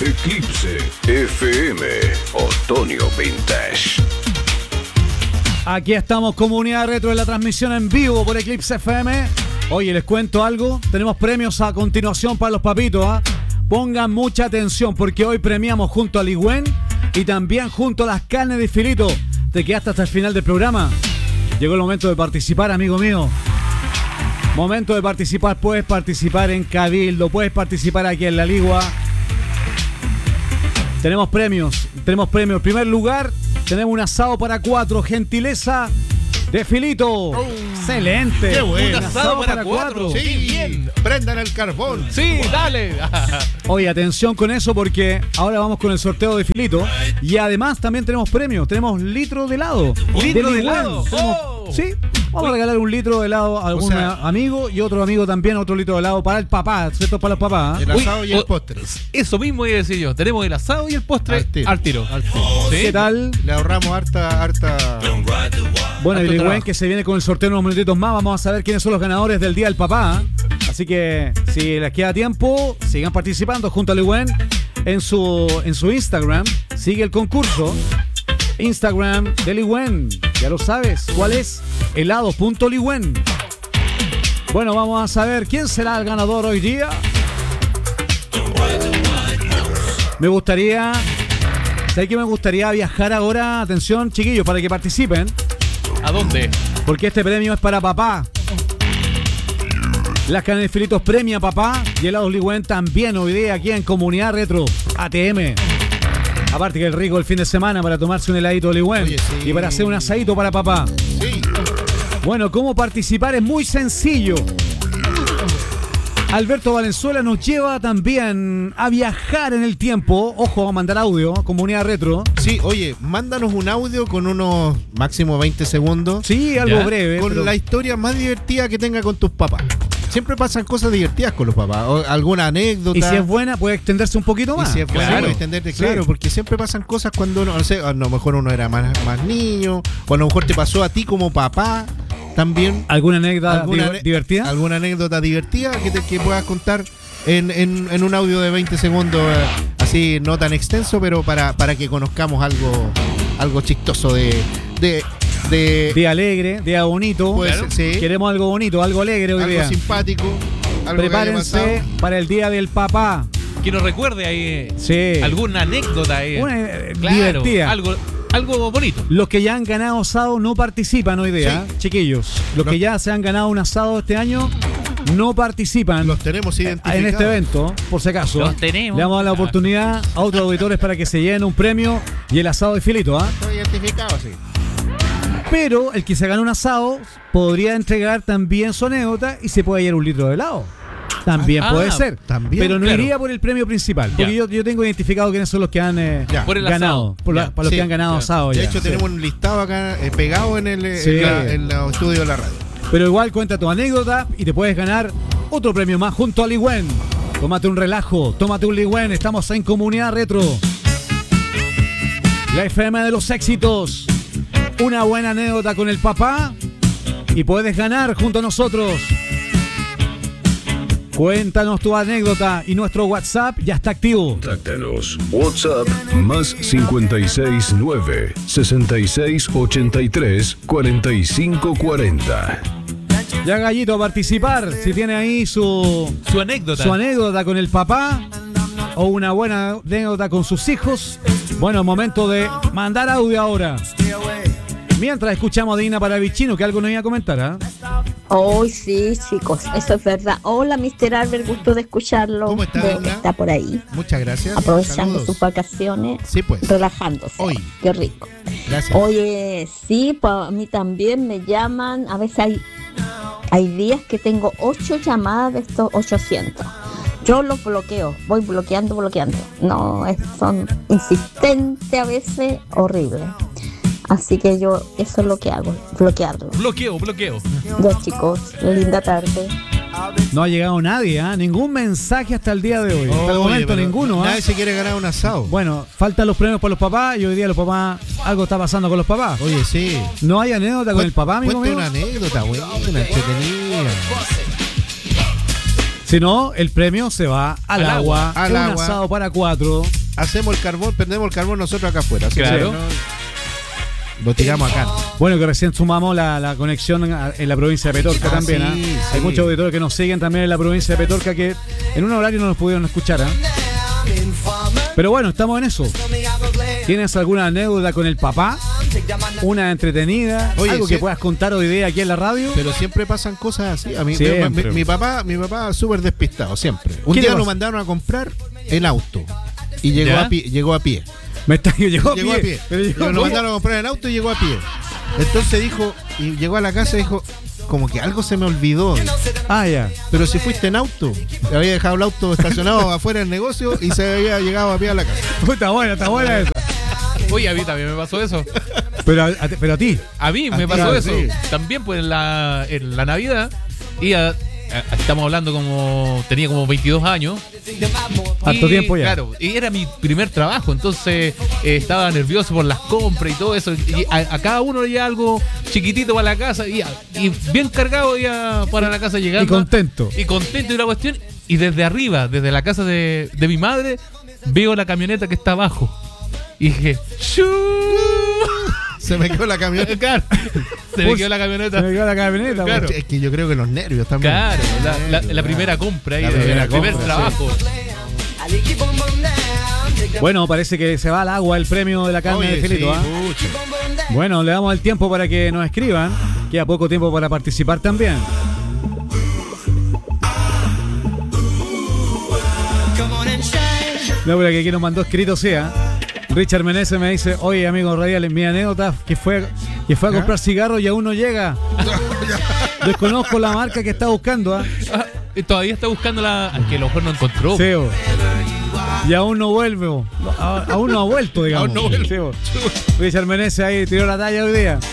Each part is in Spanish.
Eclipse FM, Otoño Vintage. Aquí estamos, Comunidad Retro, en la transmisión en vivo por Eclipse FM. Oye, les cuento algo. Tenemos premios a continuación para los papitos, ¿ah? Pongan mucha atención porque hoy premiamos junto a Ligüen y también junto a las carnes de Filito. Te quedaste hasta el final del programa. Llegó el momento de participar, amigo mío. Momento de participar. Puedes participar en Cabildo, puedes participar aquí en La Ligua. Tenemos premios. En primer lugar, tenemos un asado para 4, gentileza de Filito. Oh, excelente. Qué bueno. Un asado para 4. Sí, bien. Prendan el carbón. Sí, dale. Oye, atención con eso porque ahora vamos con el sorteo de Filito. Y además también tenemos premios. Tenemos litro de helado. ¿Litro de Ligüen. helado? Sí, vamos a regalar un litro de helado a algún amigo y otro amigo también, otro litro de helado para el papá. Esto es para los papás. El asado y el postre. Eso mismo iba a decir yo. Tenemos el asado y el postre al tiro. ¿Sí? ¿Qué tal? Le ahorramos harta. Bueno, y trabajo. Ligüen, que se viene con el sorteo en unos minutitos más. Vamos a saber quiénes son los ganadores del Día del Papá. Así que si les queda tiempo, sigan participando junto a Ligüen en su Instagram. Sigue el concurso. Instagram de Ligüen. Ya lo sabes. ¿Cuál es? helado.ligüen. Bueno, vamos a saber quién será el ganador hoy día. Me gustaría... ¿Sabes qué me gustaría viajar ahora? Atención, chiquillos, para que participen. ¿A dónde? Porque este premio es para papá. Las carnes de Filitos premia papá. Y helados Ligüen también hoy día aquí en Comunidad Retro ATM. Aparte que el rico el fin de semana para tomarse un heladito de Ligüen. Oye, sí. Y para hacer un asadito para papá. Sí. Bueno, ¿cómo participar? Es muy sencillo. Alberto Valenzuela nos lleva también a viajar en el tiempo. Ojo, a mandar audio, Comunidad Retro. Sí, oye, mándanos un audio con unos máximo 20 segundos. Sí, algo ¿Ya? breve. Con pero- la historia más divertida que tenga con tus papás. Siempre pasan cosas divertidas con los papás. O alguna anécdota. Y si es buena, puede extenderse un poquito Y más. si es bueno, Claro. extenderte, Sí. claro, porque siempre pasan cosas cuando uno, no sé, a lo mejor uno era más niño, o a lo mejor te pasó a ti como papá también. ¿Alguna anécdota ¿Alguna divertida? ¿Alguna anécdota divertida que puedas contar en un audio de 20 segundos, así no tan extenso, pero para que conozcamos algo chistoso de Día alegre, día bonito. puede Claro. ser, sí, Queremos algo bonito, algo alegre hoy algo día. simpático, algo que haya Prepárense pasado. para el Día del Papá. Que nos recuerde ahí Sí. alguna anécdota ahí. Una Claro, divertida. algo bonito. Los que ya han ganado asado no participan hoy día, chiquillos. Los que ya se han ganado un asado este año no participan Los tenemos identificados. en este evento, por si acaso. Los tenemos. Le vamos a dar la oportunidad a otros auditores para que se lleven un premio y el asado de Filito, ¿ah? Estoy identificado, sí. Pero el que se gana un asado podría entregar también su anécdota y se puede llevar un litro de helado. También puede ser. también, Pero no claro. iría por el premio principal. Porque Ya. yo tengo identificado quiénes son los que han Ya. Por el ganado. asado. Para Ya. los Sí, que han ganado ya. asado De ya. hecho, Sí. tenemos un listado acá pegado en el Sí. en los estudios de la radio. Pero igual cuenta tu anécdota y te puedes ganar otro premio más junto a Ligüen. Tómate un relajo, tómate un Ligüen. Estamos en Comunidad Retro. La FM de los éxitos. Una buena anécdota con el papá y puedes ganar junto a nosotros. Cuéntanos tu anécdota y nuestro WhatsApp ya está activo. Contáctanos. WhatsApp más 569 6683 4540. Ya Gallito a participar. Si tiene ahí su Anécdota. anécdota con el papá o una buena anécdota con sus hijos. Bueno, momento de mandar audio ahora. Mientras escuchamos a Dina Paravicino, que algo nos iba a comentar, ¿ah? Hoy sí, chicos, eso es verdad. Hola, Mr. Albert, gusto de escucharlo. ¿Cómo está, Veo que Dina? está por ahí, Muchas gracias. aprovechando Saludos. sus vacaciones, Sí, pues. relajándose. Hoy. Qué rico. Gracias. Oye, sí, a mí también me llaman. A veces hay días que tengo 8 llamadas de estos 800. Yo los bloqueo, voy bloqueando. No, son insistentes a veces, horrible. Así que yo, eso es lo que hago, bloquearlo. Bloqueo. Ya, chicos, linda tarde. No ha llegado nadie, ¿ah? Ningún mensaje hasta el día de hoy. Hasta el Oye, momento pero ninguno, ¿ah? Nadie se quiere ganar un asado. Bueno, faltan los premios para los papás y hoy día los papás, algo está pasando con los papás. Oye, sí. No hay anécdota con el papá, amigo Cuenta mío. una anécdota buena, entretenida. Si no, el premio se va al agua. Al un agua. asado para 4. Hacemos el carbón, prendemos el carbón nosotros acá afuera. Así Claro. que lo tiramos acá. Bueno, que recién sumamos la conexión en la provincia de Petorca también. sí, ¿eh? sí. Hay muchos auditores que nos siguen también en la provincia de Petorca que en un horario no nos pudieron escuchar. Pero bueno, estamos en eso. ¿Tienes alguna anécdota con el papá? Una entretenida, Oye, algo sí. que puedas contar hoy día aquí en la radio. Pero siempre pasan cosas así. A mí, Siempre. mi papá súper despistado, siempre. Un ¿Qué le día lo pasa? mandaron a comprar el auto y llegó ¿Ya? a pie. Llegó a pie. Llegó a Llegó a pie. Pero llegó Lo a pie. mandaron a comprar el auto y llegó a pie. Entonces dijo, y llegó a la casa y dijo, como que algo se me olvidó. Ah, ya. Pero si fuiste en auto, te había dejado el auto estacionado afuera del negocio y se había llegado a pie a la casa. Está buena esa. Oye, a mí también me pasó eso. Pero a ti. A mí me ti, pasó claro, eso. sí. También pues en la Navidad. Y estamos hablando como... Tenía como 22 años. Harto tiempo ya. Claro, y era mi primer trabajo. Entonces estaba nervioso por las compras y todo eso. Y a cada uno le llevaba algo chiquitito para la casa. Y bien cargado ya para la casa llegando. Y contento. Y contento y la cuestión. Y desde arriba, desde la casa de mi madre, veo la camioneta que está abajo. Y dije, ¡shuu! Se me quedó la camioneta. Claro. Se me quedó la camioneta. Se me quedó la camioneta. Claro. Es que yo creo que los nervios también. Claro, la primera compra ahí, La primera el primer compra, trabajo. Bueno, parece que se va al agua el premio de la carne Oye, de Felito. sí, ¿Ah? pucha. Bueno, le damos el tiempo para que nos escriban. Queda poco tiempo para participar también. No, pero que aquí nos mandó escrito sea. Richard Meneses me dice, oye amigo radial, mi anécdota que fue a comprar cigarros y aún no llega. Desconozco la marca que está buscando. Ah, y todavía está buscando que a lo mejor no encontró. Sí, bo. Y aún no vuelve. Bo. Aún no ha vuelto, digamos. Aún no vuelve. Sí, bo. Richard Meneses ahí tiró la talla hoy día.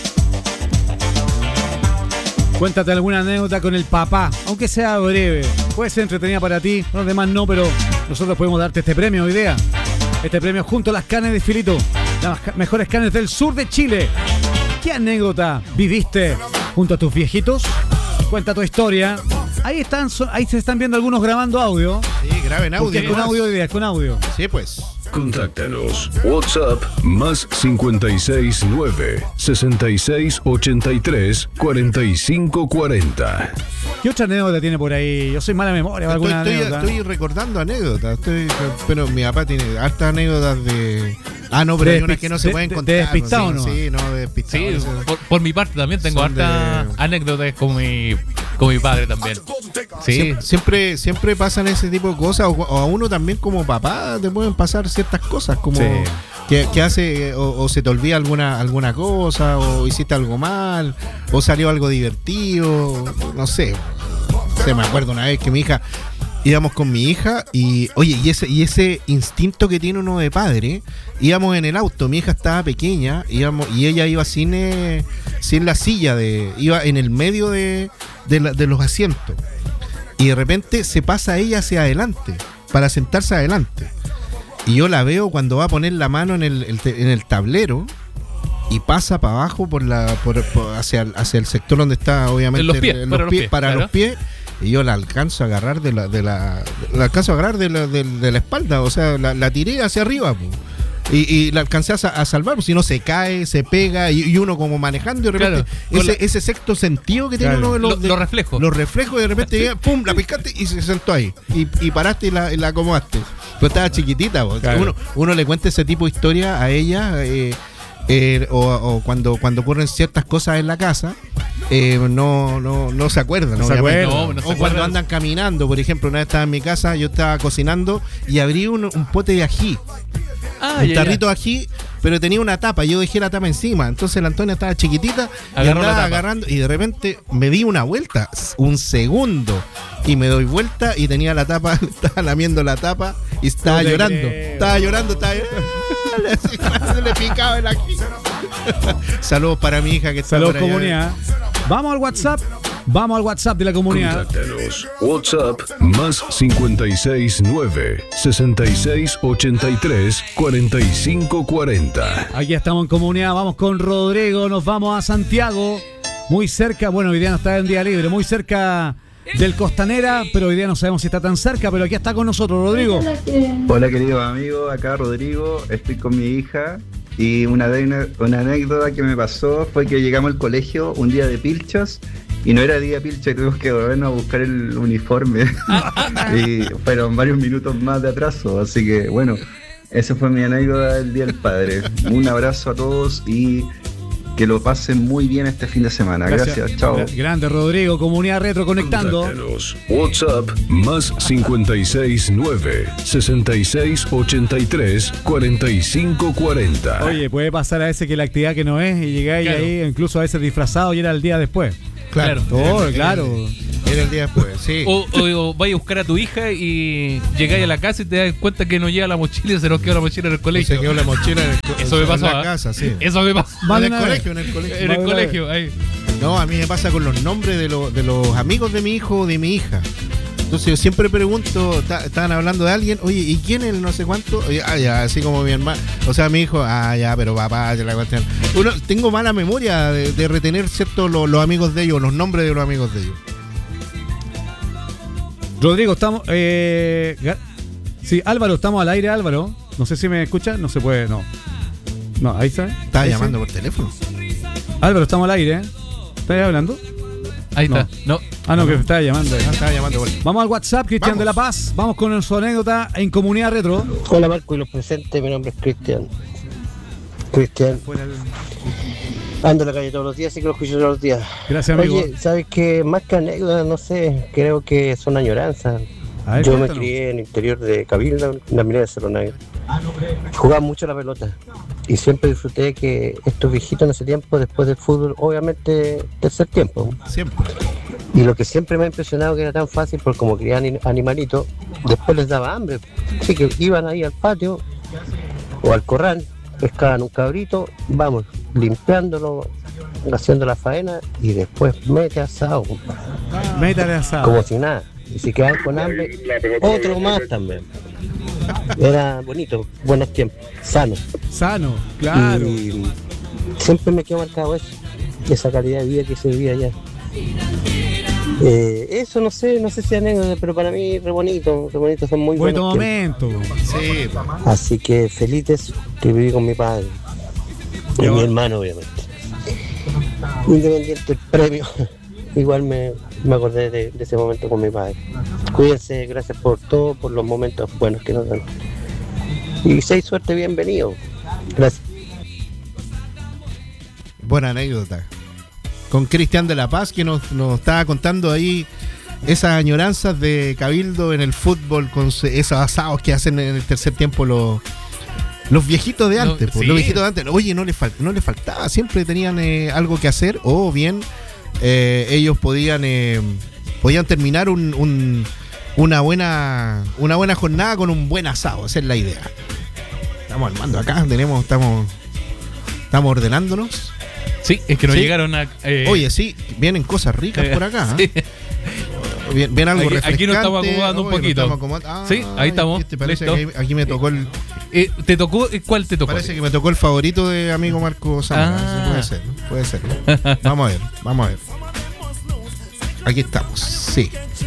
Cuéntate alguna anécdota con el papá, aunque sea breve. Puede ser entretenida para ti, los demás no, pero nosotros podemos darte este premio hoy día. Este premio junto a las carnes de Filito, las mejores carnes del sur de Chile. ¿Qué anécdota viviste junto a tus viejitos? Cuenta tu historia. Ahí se están viendo algunos grabando audio. Sí, graben Porque audio. es con nomás. audio hoy día, es con audio. Sí, pues. Contáctanos. WhatsApp más 569 6683 4540. ¿Qué otra anécdota tiene por ahí? Yo soy mala memoria para alguna anécdota. Estoy recordando anécdotas. Pero mi papá tiene hartas anécdotas de. Ah, no, pero hay unas que no se pueden contar. de despistado, sí, ¿no? Sí, no, de despistado. Sí, Eso. por mi parte también tengo Son hartas de- anécdotas con mi padre también. Sí, Siempre pasan ese tipo de cosas. O a uno también como papá te pueden pasar ciertas cosas. Como Sí. que hace. O se te olvida alguna cosa. O hiciste algo mal. O salió algo divertido. No sé. Se me acuerdo una vez que mi hija. Íbamos con mi hija y, oye, y ese instinto que tiene uno de padre, íbamos en el auto, mi hija estaba pequeña, y ella iba sin la silla, iba en el medio de los asientos. Y de repente se pasa ella hacia adelante, para sentarse adelante. Y yo la veo cuando va a poner la mano en el tablero y pasa para abajo hacia el sector donde está, obviamente, En los pies, para claro. los pies. Y yo la alcanzo a agarrar de la espalda, o sea, la tiré hacia arriba, po. Y la alcancé a salvar, pues si no se cae, se pega, y uno como manejando, y de repente Claro, ese sexto sentido que tiene Claro. uno de Los reflejos. Los reflejos, y de repente llega, pum, la piscaste y se sentó ahí. Y paraste y la acomodaste. Pero estaba chiquitita, po. Claro. Uno le cuenta ese tipo de historia a ella, o cuando ocurren ciertas cosas en la casa, no se acuerdan. No se obviamente. acuerdan. No se O cuando acuerdan. andan caminando, por ejemplo, una vez estaba en mi casa, yo estaba cocinando y abrí un pote de ají, un tarrito de ají, pero tenía una tapa, yo dejé la tapa encima, entonces la Antonia estaba chiquitita y Agarró la andaba tapa. agarrando, y de repente me di una vuelta, un segundo, y me doy vuelta y tenía la tapa, estaba lamiendo la tapa y estaba No te llorando, creo. estaba llorando, se le picaba el ají. Saludos para mi hija que está Saludos, por allá. comunidad. Vamos al WhatsApp de la comunidad. Contáctanos. WhatsApp más 569 6683 4540. Aquí estamos en comunidad, vamos con Rodrigo, nos vamos a Santiago, muy cerca, bueno, hoy día no está en día libre, muy cerca del Costanera, pero hoy día no sabemos si está tan cerca, pero aquí está con nosotros, Rodrigo. Hola queridos amigos, acá Rodrigo, estoy con mi hija y una anécdota que me pasó fue que llegamos al colegio un día de pilchos y no era día de pilcho y tuvimos que volvernos a buscar el uniforme y fueron varios minutos más de atraso, así que bueno, esa fue mi anécdota del Día del Padre. Un abrazo a todos y que lo pasen muy bien este fin de semana. Gracias, chao. Grande Rodrigo, Comunidad Retro conectando. Contáctanos. WhatsApp más 569 6683 4540. Oye, puede pasar a veces que la actividad que no es y llegáis Claro. ahí incluso a veces disfrazado y era el día después. Claro. Claro. Era el día después, sí. O vais a buscar a tu hija y llegáis a la casa y te das cuenta que no lleva la mochila y se nos quedó la mochila en el Se colegio. quedó la mochila Eso me pasó, en la ¿ah? casa, sí. Eso me pasó. Más de En el una vez. colegio, en el colegio. En el colegio, ahí. No, a mí me pasa con los nombres de los amigos de mi hijo o de mi hija. Entonces yo siempre pregunto, estaban hablando de alguien, oye, ¿y quién es el no sé cuánto? Oye, ya, así como mi hermano, o sea, mi hijo, ya, pero papá, ya la cuestión. Tengo mala memoria de retener, ¿cierto? Los amigos de ellos, los nombres de los amigos de ellos. Rodrigo, estamos. Sí, Álvaro, estamos al aire, Álvaro. No sé si me escucha, no se puede, no. No, ahí está. Estaba Ahí llamando sí. por teléfono. Álvaro, estamos al aire, ¿eh? ¿Estás hablando? Ahí No. está. No. Ah, no, que me estaba llamando. Estaba llamando por. Vamos al WhatsApp, Cristian Vamos. de la Paz. Vamos con su anécdota en Comunidad Retro. Hola Marco y los presentes, mi nombre es Cristian. Cristian, ando en la calle todos los días, así que lo escucho todos los días. Gracias, amigo. Oye, ¿sabes qué? Más que anécdotas, no sé, creo que son añoranzas. A ver, Yo me cuéntanos. crié en el interior de Cabildo, en la mina de Cerro Navia. Jugaba mucho a la pelota y siempre disfruté que estos viejitos en ese tiempo, después del fútbol, obviamente tercer tiempo. Siempre. Y lo que siempre me ha impresionado que era tan fácil, porque como criaban animalitos, después les daba hambre. Así que iban ahí al patio o al corral, pescaban un cabrito, vamos, limpiándolo, haciendo la faena y después mete asado, compadre, Métale asado. como si nada. Y si quedaban con hambre, otro más también. Era bonito, buenos tiempos, sanos. Sano, claro. Y siempre me quedó marcado eso, esa calidad de vida que se vivía allá. Eso no sé si anécdota, pero para mí re bonito, son muy Bonito buenos tiempos. momento. Sí. Así que feliz de eso, que viví con mi padre y mi hermano, obviamente. Independiente del premio, igual me acordé de ese momento con mi padre. Cuídense, gracias por todo, por los momentos buenos que nos dan. Y si hay suerte, bienvenido. Gracias. Buena anécdota. Con Cristian de la Paz, que nos estaba contando ahí esas añoranzas de Cabildo en el fútbol, con esos asados que hacen en el tercer tiempo los viejitos de antes. No, sí. Los viejitos de antes. Oye, no les faltaba, siempre tenían algo que hacer, o bien ellos podían terminar una buena jornada con un buen asado. Esa es la idea. Estamos armando acá, estamos ordenándonos. Sí, es que nos Sí. llegaron a. Oye, sí, vienen cosas ricas por acá. Sí. Bien algo Aquí refrescante. nos estamos acomodando un Oye, nos poquito. estamos acomodando. Sí, ahí estamos, Parece listo. que aquí me tocó ¿Te tocó? ¿Cuál te tocó? parece que me tocó el favorito de amigo Marco Zamora. Ah. Sí, puede ser. Vamos a ver. Aquí estamos. Sí.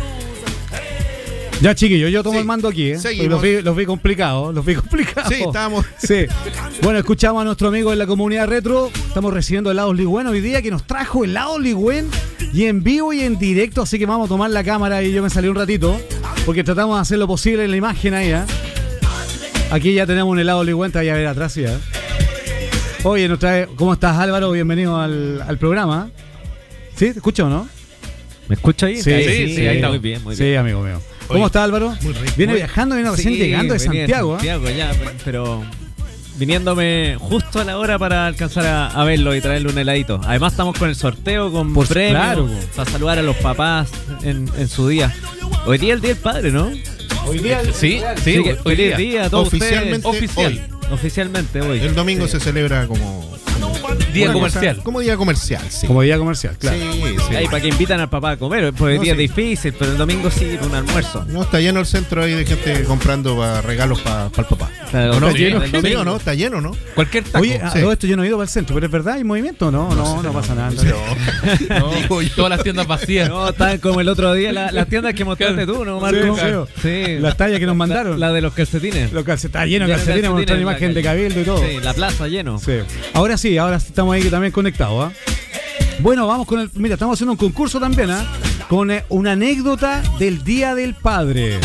Ya, chiquillos, yo tomo Sí. el mando aquí, ¿eh? Seguimos. Los vi complicados. Sí, estábamos. Sí. Bueno, escuchamos a nuestro amigo en la Comunidad Retro. Estamos recibiendo helados Ligüen hoy día, que nos trajo helados Ligüen y en vivo y en directo. Así que vamos a tomar la cámara y yo me salí un ratito porque tratamos de hacer lo posible en la imagen ahí, ¿eh? Aquí ya tenemos un helado Ligüen, te voy a ver atrás ya. Oye, ¿cómo estás, Álvaro? Bienvenido al programa. ¿Sí? ¿Te escucho o no? ¿Me escucha ahí? Sí, sí, ahí está. Muy bien, muy Sí, bien. amigo mío. ¿Cómo está, Álvaro? Muy rico. Viene viajando, viene recién llegando de venía Santiago, ¿eh? Santiago ya, pero viniéndome justo a la hora para alcanzar a verlo y traerle un heladito. Además estamos con el sorteo, con Pues, premios, claro. para saludar a los papás en su día. Hoy día es el Día del Padre, ¿no? Hoy día Sí, Así que hoy día. día, todos Oficialmente ustedes, Oficial. oficialmente hoy. El domingo se celebra como Día una comercial. como día comercial, sí. como día comercial, claro. Sí. Ahí para que invitan al papá a comer, porque No, el día sí. es difícil, pero el domingo sí, un almuerzo. No, está lleno el centro ahí de gente comprando regalos para el papá. ¿O no? ¿Está lleno? Del domingo. ¿Sí o no? ¿Está lleno, no? Cualquier taco. Oye, a Sí. todo esto yo no he ido para el centro, pero es verdad, hay movimiento, ¿no? No pasa nada. No, todas las tiendas vacías. No, están como el otro día las tiendas que mostraste tú, ¿no, Marco? Sí. Las tallas que nos mandaron. La de los calcetines. Está lleno de calcetines, mostraron en la imagen de calle. Cabildo y todo. Sí, la plaza lleno. Sí. Ahora sí, ahora estamos ahí también conectados, ¿ah? Bueno, vamos con el. Mira, estamos haciendo un concurso también, ¿ah? Con una anécdota del Día del Padre.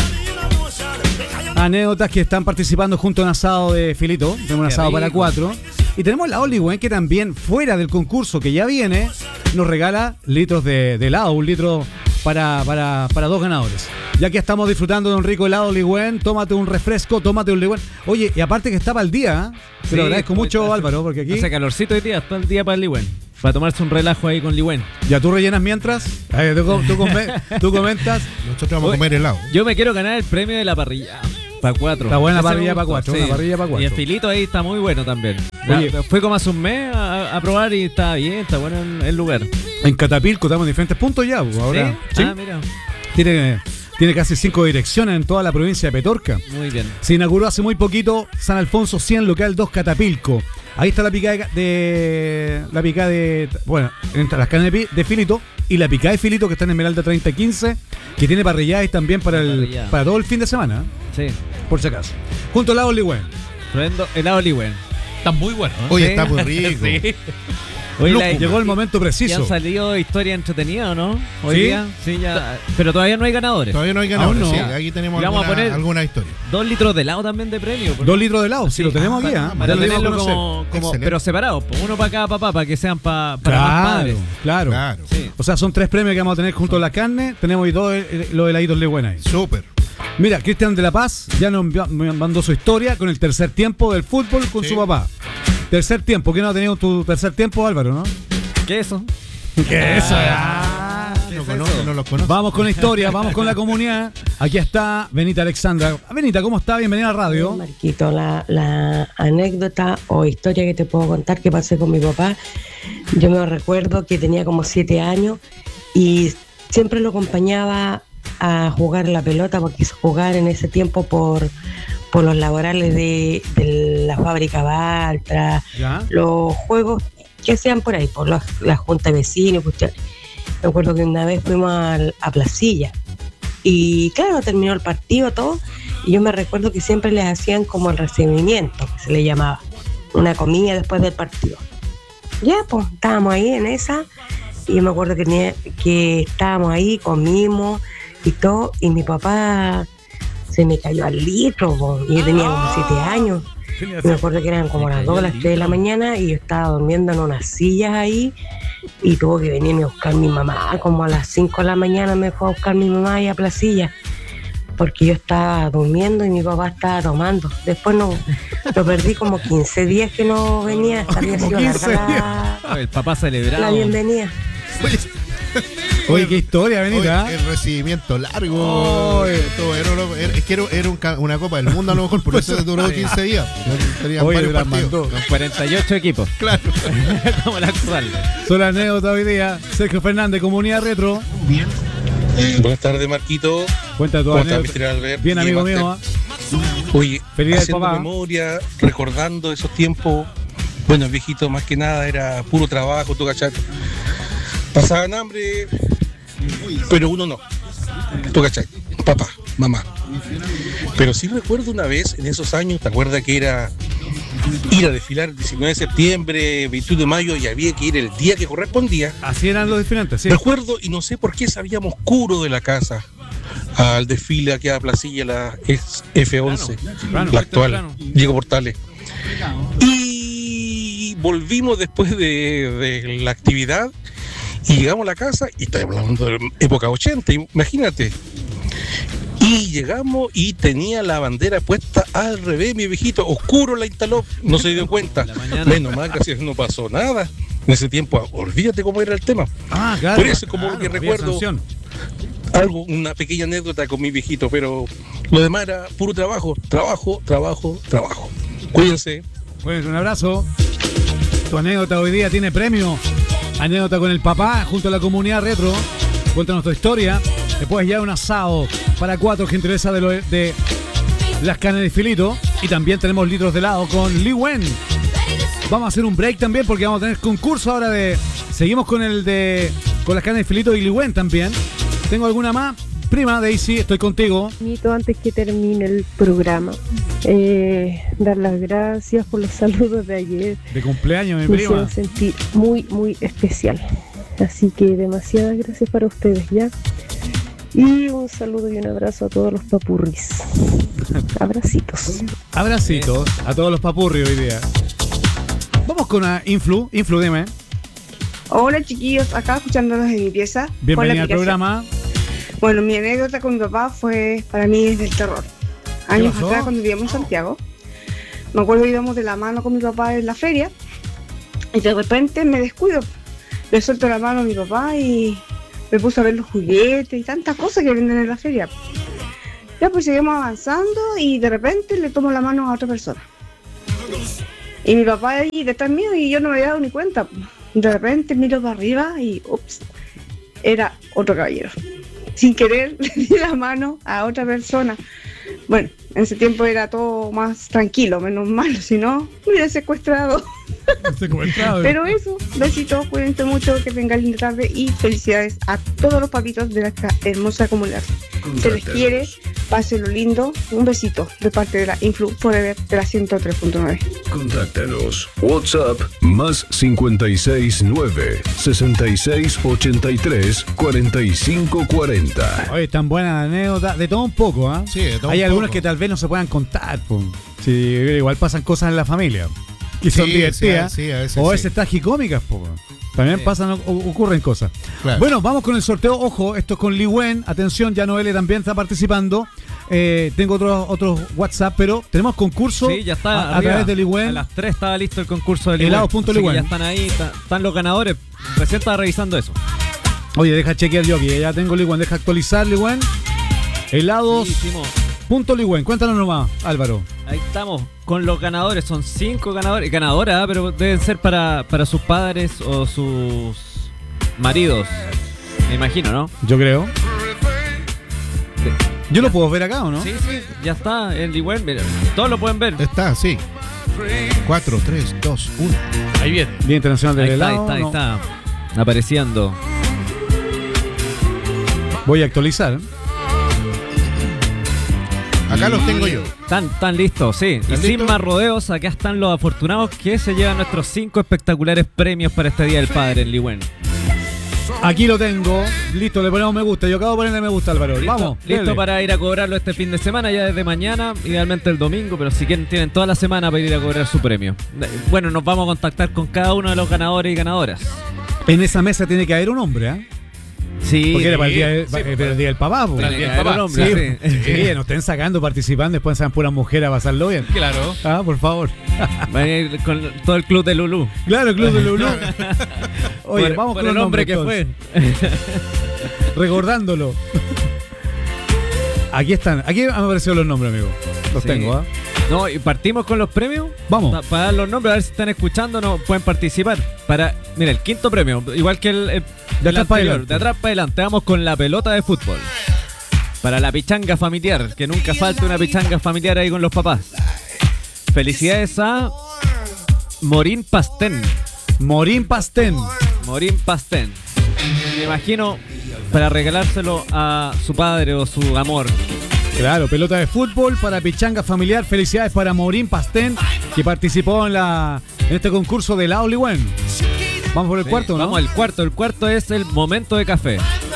Anécdotas que están participando junto a un asado de filito. Tenemos un Qué asado rico. para 4. Y tenemos la Oliwen, que también, fuera del concurso que ya viene, nos regala litros de helado, un litro para 2 ganadores. Ya que estamos disfrutando de un rico helado Oliwen, tómate un refresco, tómate un Oliwen. Oye, y aparte que está para el día, ¿eh? Te lo agradezco mucho, Álvaro, porque aquí Hace calorcito hoy día, todo el día para el Liwen. Para tomarse un relajo ahí con Liwen. ya tú rellenas mientras. Tú comentas. Nosotros vamos a comer helado. Yo me quiero ganar el premio de la parrilla. Para 4. Está buena la parrilla para 4. Una parrilla para 4. Y el filito ahí está muy bueno también. Oye. Fui como hace un mes a probar y está bien, está bueno el lugar. En Catapilco estamos en diferentes puntos ya. Pues, ahora. ¿Sí? Ah, mira. Tiene casi 5 direcciones en toda la provincia de Petorca. Muy bien. Se inauguró hace muy poquito San Alfonso 100, local 2 Catapilco. Ahí está la picada de. Bueno, entre las carnes de filito y la picada de filito que está en Esmeralda 3015, que tiene parrilladas también para todo el fin de semana, Sí. por si acaso. Junto al lado Liwen. Probando helado Liwen. Está muy bueno. ¿eh? Oye, Sí. está muy rico. Sí. Oye, Llegó el momento ¿y preciso. han salido historias entretenidas o no? Hoy ¿Sí? día. Sí, ya. Pero todavía no hay ganadores. Todavía no hay ganadores. Aún no. Sí, aquí tenemos Y vamos a poner- alguna historia. 2 litros de helado también de premio. 2 litros de helado, si lo tenemos aquí, ¿ah? Para Ya lo dimos a tenerlo conocer. como Excelente. pero separados, pues, uno para cada papá, para que sean para más padres. Claro. Claro. Sí. O sea, son 3 premios que vamos a tener junto a la carne. Tenemos y 2 los heladitos Liwen ahí. Súper. Mira, Cristian de la Paz ya nos mandó su historia con el tercer tiempo del fútbol con Sí. su papá. Tercer tiempo, ¿qué no ha tenido tu tercer tiempo, Álvaro, no? ¿Qué es eso? ¿Qué es eso? No los conozco. Vamos con la historia, vamos con la comunidad. Aquí está Benita Alexandra. Benita, ¿cómo está? Bienvenida a la radio. Marquito, la anécdota o historia que te puedo contar que pasé con mi papá, yo me recuerdo que tenía como 7 años y siempre lo acompañaba a jugar la pelota porque quiso jugar en ese tiempo por los laborales de la fábrica Baltra, ¿Ya? los juegos que hacían por ahí, por la junta de vecinos, cuestiones. Me acuerdo que una vez fuimos a Placilla y claro, terminó el partido todo y yo me recuerdo que siempre les hacían como el recibimiento, que se le llamaba, una comida después del partido. Ya, pues estábamos ahí en esa y yo me acuerdo que estábamos ahí, comimos y todo y mi papá se me cayó al litro, po, y yo tenía como 7 años. Me acuerdo que eran como las 2 o las 3 de la mañana y yo estaba durmiendo en unas sillas ahí y tuvo que venirme a buscar mi mamá. Como a las 5 de la mañana me fue a buscar mi mamá ahí a Placilla porque yo estaba durmiendo y mi papá estaba tomando. Después lo perdí como 15 días que no venía. Hasta había sido 15 larga El papá celebrado. la bienvenida. Oye, qué historia, Benita. Oye, el recibimiento largo. Oye. Todo, es que era una Copa del Mundo a lo mejor, por eso duró 15 días. Tenían Oye, varios las partidos. mandó. Con 48 equipos. Claro. Como la actual. Son las anécdotas hoy día. Sergio Fernández, Comunidad Retro. Buenas tardes, Marquito. Cuenta tu ¿Cómo estás, anécdota. Mr. Albert? Bien, amigo Master? mío. Oye, Feliz día del haciendo papá. memoria, recordando esos tiempos. Bueno, el viejito más que nada era puro trabajo, tú cachai. Pasaban hambre, pero uno no. Tú cachai, papá, mamá. Pero sí recuerdo una vez en esos años, ¿te acuerdas que era ir a desfilar el 19 de septiembre, 21 de mayo y había que ir el día que correspondía? Así eran los diferentes, sí. Recuerdo y no sé por qué salíamos oscuro de la casa al desfile aquí a Placilla, la ex F11, Temprano. la actual, Temprano. Diego Portales. Y volvimos después de la actividad y llegamos a la casa, y estoy hablando de época 80, imagínate. Y llegamos y tenía la bandera puesta al revés, mi viejito, oscuro la instaló, no se dio cuenta. La mañana. Menos mal, gracias, no pasó nada. En ese tiempo, olvídate cómo era el tema. Ah, claro. Por eso como que había recuerdo sanción. algo, una pequeña anécdota con mi viejito, pero lo demás era puro trabajo, trabajo, trabajo, trabajo. Cuídense. Pues un abrazo. Tu anécdota hoy día tiene premio. Anécdota con el papá junto a la Comunidad Retro. Cuéntanos tu historia. Después ya un asado para 4, gentileza de las carnes de filito. Y también tenemos litros de helado con Lee Wen. Vamos a hacer un break también porque vamos a tener concurso ahora de... Seguimos con con las carnes de filito y Lee Wen también. ¿Tengo alguna más? Prima, Daisy, estoy contigo. Antes que termine el programa, dar las gracias por los saludos de ayer. De cumpleaños, mi Me prima. hicieron sentir muy, muy especial. Así que demasiadas gracias para ustedes, ¿ya? Y un saludo y un abrazo a todos los papurris. Abracitos. Abracitos a todos los papurrios hoy día. Vamos con Influ, dime. Hola chiquillos, acá escuchándolos en mi pieza. Bienvenida al programa. Bueno, mi anécdota con mi papá para mí es del terror. Años pasó? atrás, cuando vivíamos en Santiago, me acuerdo que íbamos de la mano con mi papá en la feria y de repente me descuido. Le suelto la mano a mi papá y me puse a ver los juguetes y tantas cosas que venden en la feria. Ya pues seguimos avanzando y de repente le tomo la mano a otra persona. Y mi papá ahí detrás mío y yo no me había dado ni cuenta. De repente miro para arriba y ups, era otro caballero. Sin querer le di la mano a otra persona. Bueno, en ese tiempo era todo más tranquilo, menos mal, si no, me hubiera secuestrado. Pero eso, besitos, cuídense mucho, que tengan linda tarde y felicidades a todos los papitos de esta hermosa comunidad. Se les quiere, pásenlo lindo, un besito de parte de la Influ Forever de la 103.9. Contáctanos. WhatsApp más 569 6683 4540. Oye, tan buena anécdota, de todo un poco, ¿ah? Sí, de todo Hay un algunas poco. que tal vez no se puedan contar, po. Sí, igual pasan cosas en la familia y son Sí, divertidas, sí, a veces o a sí. veces tragicómicas, po. También ocurren cosas. Claro. Bueno, vamos con el sorteo. Ojo, esto es con Lee Wen. Atención, ya Noelle también está participando. Tengo otros WhatsApp, pero tenemos concurso Sí, ya está. a arriba. través de Lee A Wen. las 3 estaba listo el concurso de Lee Wen. Helados.Lee Así que Wen. ya están ahí, están los ganadores. Recién estaba revisando eso. Oye, deja chequear yo aquí. Ya tengo Lee Wen. Deja actualizar Lee Wen. Helados.Lee Wen. Cuéntanos nomás, Álvaro. Ahí estamos con los ganadores. Son 5 ganadores. Ganadoras, pero deben ser para sus padres o sus maridos. Me imagino, ¿no? Yo creo. ¿Yo lo puedo ver acá o no? Sí, ya está. El Lee Wen, mira, todos lo pueden ver. Está, sí. 4, 3, 2, 1. Ahí viene. Día Internacional del Ahí está, Helado. ahí no. está. Apareciendo. Voy a actualizar. Acá los tengo yo. Están listos, sí. Y ¿Están sin listos? más rodeos, acá están los afortunados que se llevan nuestros 5 espectaculares premios para este Día del Padre en Lee Wen. Aquí lo tengo. Listo, le ponemos me gusta. Yo acabo de ponerle me gusta, Álvaro. Vamos. Listo dele. para ir a cobrarlo este fin de semana, ya desde mañana, idealmente el domingo, pero si quieren tienen toda la semana para ir a cobrar su premio. Bueno, nos vamos a contactar con cada uno de los ganadores y ganadoras. En esa mesa tiene que haber un hombre, ¿ah? Sí. Porque era para el día, sí, el día del papá, po. Tiene que haber un Sí, hombre, sí. sí, nos estén sacando, participando, después sean puras mujeres a pasarlo bien. Claro. Ah, por favor. Va a ir con todo el club de Lulú. Claro, el club de Lulú. Oye, Por- vamos por con el los hombre nombres, que entonces. Recordándolo. Aquí están. Aquí han aparecido los nombres, amigo. Los Sí. tengo, ¿ah? No, y partimos con los premios. Vamos. Para dar los nombres, a ver si están escuchando, no pueden participar. Mira, el quinto premio, igual que el De atrás para anterior, adelante. de atrás para adelante, vamos con la pelota de fútbol. Para la pichanga familiar, que nunca falte una pichanga familiar ahí con los papás. Felicidades a Morín Pastén. Morín Pastén. Morín Pastén. Me imagino para regalárselo a su padre o su amor. Claro, pelota de fútbol para pichanga familiar. Felicidades para Morín Pastén, que participó en este concurso de la Lee Wen. Vamos por el Sí, cuarto, ¿no? Vamos al cuarto. El cuarto es el momento de café.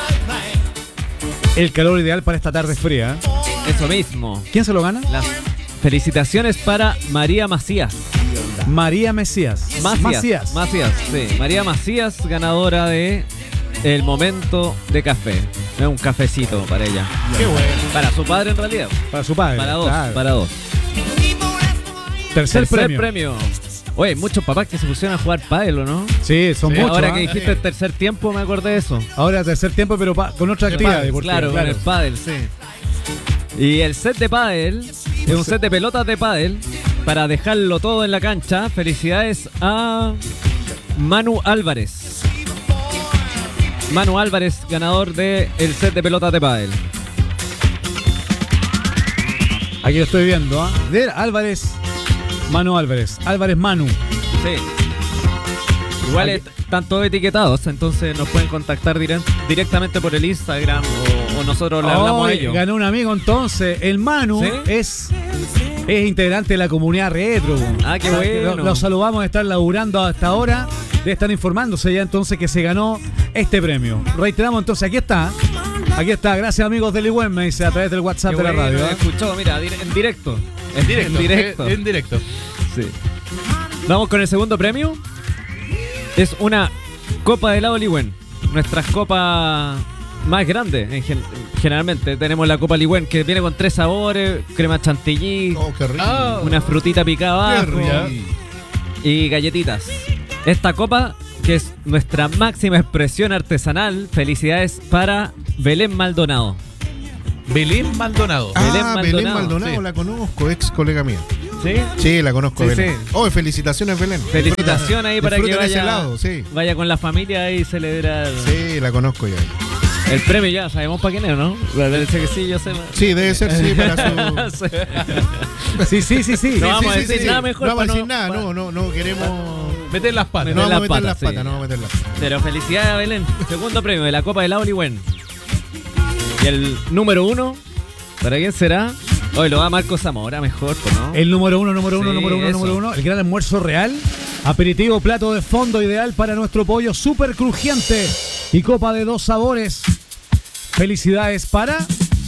El calor ideal para esta tarde fría. Eso mismo. ¿Quién se lo gana? Las felicitaciones para María Macías. María Mesías. Macías, sí. María Macías, ganadora de el momento de café. Es un cafecito para ella. Qué bueno. Para su padre en realidad. Para su padre. Para dos, claro. para dos. Tercer premio. Oye, hay muchos papás que se pusieron a jugar pádel, ¿o no? Sí, son Sí, muchos. ahora ¿ah? que dijiste el tercer tiempo me acordé de eso. Ahora tercer tiempo, pero con otra actividad. deportiva, Claro, con el pádel, sí. Y el set de pádel es un set de pelotas de pádel para dejarlo todo en la cancha. Felicidades a Manu Álvarez. Manu Álvarez, ganador del set de pelotas de pádel. Aquí lo estoy viendo, ¿ah? De Álvarez, Manu Álvarez. Álvarez Manu. Sí. Igual están todos etiquetados, entonces nos pueden contactar directamente por el Instagram o nosotros le hablamos a ellos. Ganó un amigo entonces. El Manu es integrante de la comunidad retro. Ah, qué bueno. Lo saludamos de estar laburando hasta ahora, de estar informándose ya entonces que se ganó este premio. Reiteramos entonces, aquí está. Aquí está, gracias amigos de Ligüen, me dice a través del WhatsApp qué de la bueno, radio. Escuchó, mira, en directo. En directo. Sí. Vamos con el segundo premio. Es una copa de helado Ligüen. Nuestras copas más grandes. Generalmente tenemos la copa Ligüen que viene con 3 sabores: crema chantilly, qué rico. una frutita picada abajo y galletitas. Esta copa, que es nuestra máxima expresión artesanal. Felicidades para Belén Maldonado. Belén Maldonado. Belén Maldonado, sí. La conozco, ex colega mía. ¿Sí? Sí, la conozco, Sí, Belén. sí. Oh, felicitaciones, Belén. Felicitaciones ahí para que Disfruten ese vaya, helado, sí. vaya con la familia y celebrar Sí, la conozco ya. el premio. Ya sabemos para quién es, ¿no? Parece que sí, yo sé. Sí, debe ser sí para su... Sí. No vamos a decir nada mejor. No vamos a decir para nada, no queremos... Meter las patas. No vamos a meter las sí. patas, no vamos a meter las patas. Pero felicidades a Belén. Segundo premio de la Copa de helado Ligüen. Y el número 1, ¿para quién será? Hoy lo da Marco Zamora, mejor, ¿no? El número uno, el gran almuerzo real, aperitivo, plato de fondo ideal para nuestro pollo súper crujiente y copa de 2 sabores. Felicidades para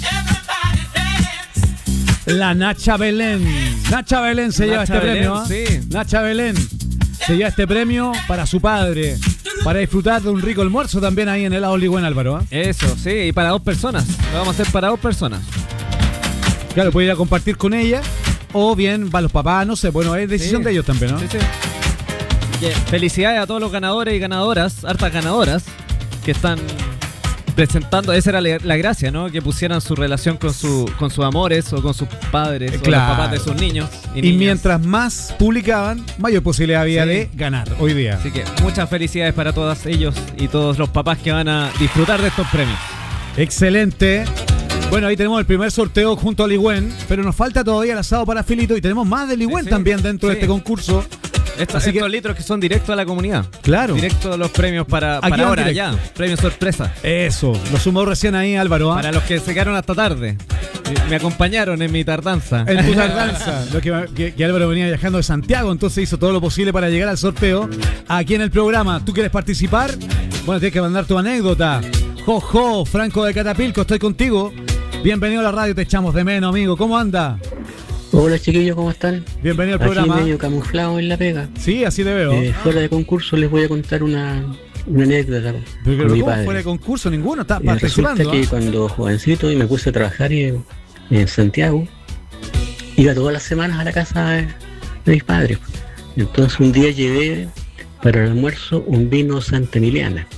la Nacha Belén. Nacha Belén se lleva este premio, ¿ah? Sí. Nacha Belén se lleva este premio para su padre, para disfrutar de un rico almuerzo también ahí en el helado Ligüen, Álvaro, ¿ah? Eso, sí, y para 2 personas. Lo vamos a hacer para 2 personas. Claro, puede ir a compartir con ella o bien va los papás, no sé, bueno, es decisión de ellos también, ¿no? Sí. Felicidades a todos los ganadores y ganadoras, hartas ganadoras, que están presentando. Esa era la gracia, ¿no? Que pusieran su relación con sus amores o con sus padres o Claro. los papás de sus niños. Y niñas. mientras más publicaban, mayor posibilidad había Sí. de ganar hoy día. Así que muchas felicidades para todos ellos y todos los papás que van a disfrutar de estos premios. Excelente. Bueno, ahí tenemos el primer sorteo junto a Ligüen, pero nos falta todavía el asado para Filito y tenemos más de Ligüen Sí, también dentro de sí. este concurso. Estos litros que son directos a la comunidad. Claro. Directo a los premios para Aquí van ahora, directo. ya. Premios sorpresa. Eso, lo sumó recién ahí Álvaro, ¿ah? Para los que se quedaron hasta tarde. Me acompañaron en mi tardanza. En tu tardanza. Lo que Álvaro venía viajando de Santiago, entonces hizo todo lo posible para llegar al sorteo aquí en el programa. ¿Tú quieres participar? Bueno, tienes que mandar tu anécdota. Jojo, Franco de Catapilco, estoy contigo. Bienvenido a la radio, te echamos de menos, amigo. ¿Cómo anda? Hola chiquillos, ¿cómo están? Bienvenido al Aquí programa. medio camuflado en la pega. Sí, así te veo. Fuera de concurso les voy a contar una anécdota Pero con mi ¿cómo padre. fuera de concurso? Ninguno, está Resulta participando. que ¿Ah? cuando jovencito y me puse a trabajar en Santiago, iba todas las semanas a la casa de mis padres. Entonces un día llevé para el almuerzo un vino Santa Emiliana.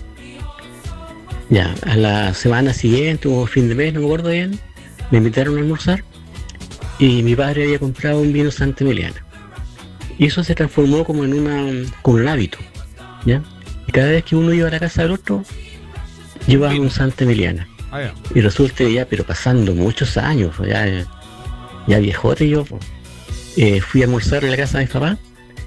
Ya, a la semana siguiente o fin de mes, no me acuerdo bien, me invitaron a almorzar y mi padre había comprado un vino Santa Emiliana. Y eso se transformó como en un hábito, ¿ya? Y cada vez que uno iba a la casa del otro, llevaba un Santa Emiliana. Y resulta que ya, pero pasando muchos años, ya viejote yo, fui a almorzar en la casa de mi papá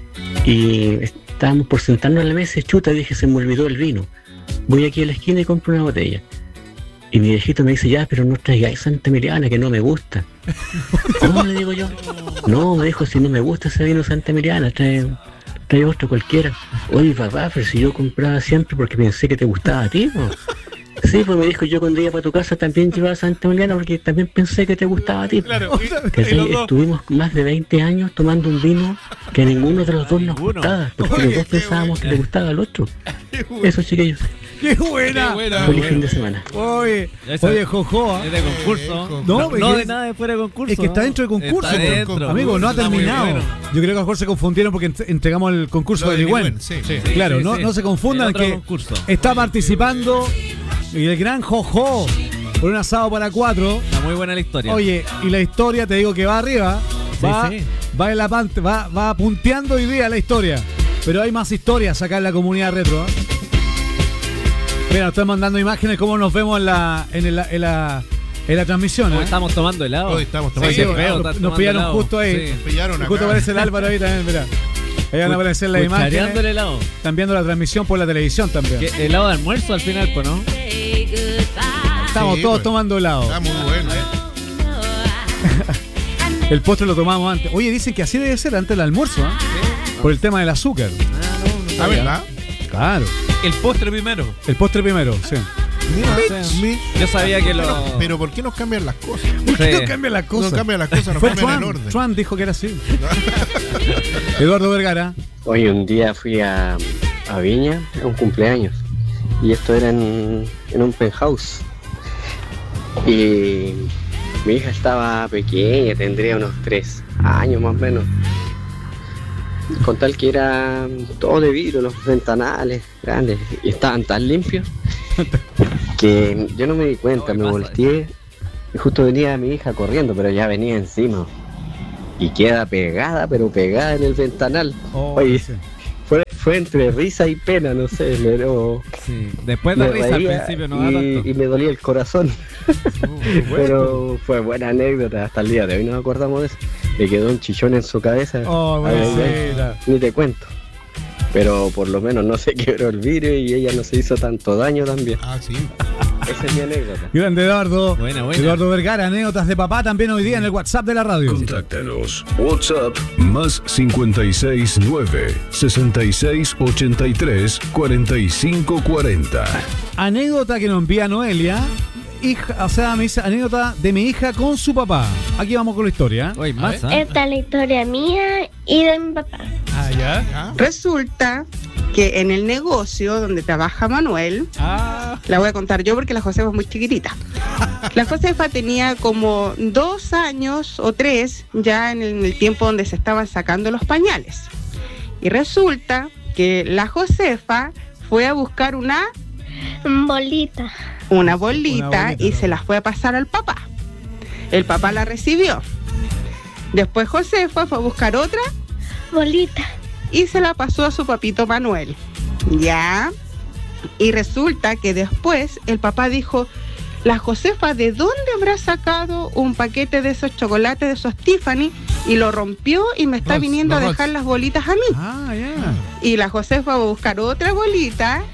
y estábamos por sentarnos en la mesa y chuta, dije, se me olvidó el vino. Voy aquí a la esquina y compro una botella. Y mi viejito me dice, ya, pero no traigáis Santa Emiliana, que no me gusta. ¿Cómo le digo yo? No, me dijo, si no me gusta ese vino Santa Emiliana, trae otro cualquiera. Oye, papá, pero si yo compraba siempre porque pensé que te gustaba a ti, ¿no? Sí, pues me dijo, yo cuando iba para tu casa también llevaba Santa Emiliana porque también pensé que te gustaba a ti. Claro, Estuvimos más de 20 años tomando un vino que a ninguno de los dos nos gustaba, porque los dos pensábamos que le gustaba al otro. Eso, chiquillos. ¡Qué buena! Feliz fin de semana. Oye, Jojo. Es de concurso. No, No es- de nada de fuera de concurso. Es que está dentro del concurso. Está dentro. Amigo, no ha Está muy terminado. bueno. Yo creo que a lo mejor se confundieron porque entregamos el concurso Lo de de Ligüen. Ligüen, sí. Claro, Sí, no, sí. no se confundan El otro que concurso. está participando y el gran Jojo por un asado para 4. Está muy buena la historia. Oye, y la historia te digo que va arriba. Sí, Va, sí. va en la va punteando hoy día la historia. Pero hay más historias acá en la comunidad retro. Mira, nos están mandando imágenes cómo nos vemos en la En la transmisión, Hoy estamos tomando helado. Hoy estamos tomando Sí, helado. nos pillaron justo ahí. Sí. Nos pillaron Justo acá. aparece el Álvaro ahí también, mira. Ahí van a aparecer las Cuchareando el imágenes. helado. Están viendo la transmisión por la televisión también. Que helado de almuerzo al final, pues, ¿no? Estamos Sí, todos pues. tomando helado. Está muy bueno. El postre lo tomamos antes. Oye, dicen que así debe ser antes del almuerzo, ¿eh? Por el tema del azúcar. ¿Ah, verdad? Claro. El postre primero. El postre primero, sí. Mira, Yo sabía que lo. pero ¿por qué nos cambian las cosas? ¿Por qué Sí. no cambian las cosas? No cambian las cosas, nos Fue cambian el Trump. orden. Trump dijo que era así. Eduardo Vergara. Hoy un día fui a Viña a un cumpleaños y esto era en un penthouse y mi hija estaba pequeña, tendría unos 3 años más o menos, con tal que era todo de vidrio, los ventanales grandes y estaban tan limpios que yo no me di cuenta, me volteé y justo venía mi hija corriendo, pero ya venía encima y queda pegada, pero pegada en el ventanal. Oye, sí. fue entre risa y pena, no sé, pero Sí. Después de me risa al reía principio no da tanto. y me dolía el corazón. Pero fue buena anécdota, hasta el día de hoy nos acordamos de eso. Le quedó un chichón en su cabeza. Oh, Ay, ay, ay, buenísima. ni te cuento. Pero por lo menos no se quebró el vidrio y ella no se hizo tanto daño también. Ah, sí. Esa es mi anécdota. Grande Eduardo. Buena. Eduardo Vergara, anécdotas de papá también hoy día en el WhatsApp de la radio. Contáctanos. WhatsApp más 569 6683 4540. Anécdota que nos envía Noelia. Hija, o sea, me dice anécdota de mi hija con su papá. Aquí vamos con la historia. Hoy más, ver. ¿ah? Esta es la historia mía y de mi papá. Ah, ya. Resulta que en el negocio donde trabaja Manuel, la voy a contar yo porque la Josefa es muy chiquitita. La Josefa tenía como 2 años o 3 ya en el tiempo donde se estaban sacando los pañales. Y resulta que la Josefa fue a buscar una Bolita. bolita y se la fue a pasar al papá. El papá la recibió. Después Josefa fue a buscar otra Bolita. y se la pasó a su papito Manuel. Ya. Y resulta que después el papá dijo, la Josefa, ¿de dónde habrá sacado un paquete de esos chocolates, de esos Tiffany? Y lo rompió y me está viniendo a dejar las bolitas a mí. Ah, ya. Y la Josefa va a buscar otra bolita